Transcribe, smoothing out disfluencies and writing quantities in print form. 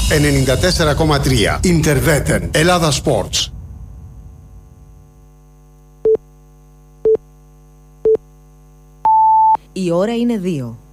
94,3 Ιντερβέτεν Ελλάδα Sports. Η ώρα είναι 2.